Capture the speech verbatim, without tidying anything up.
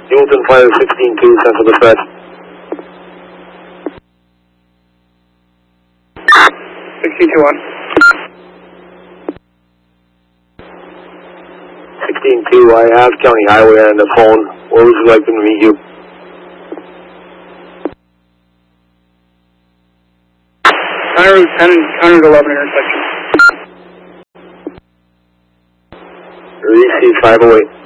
Newton Fire sixteen two, Central Dispatch. sixteen two one. sixteen two, I have County Highway on the phone. Where would you like them to meet you? County Route ten, County Route eleven intersection. Receive five oh eight.